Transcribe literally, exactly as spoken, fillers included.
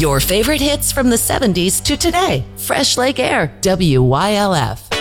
Your favorite hits from the seventies to today. Fresh Lake Air, W Y L F.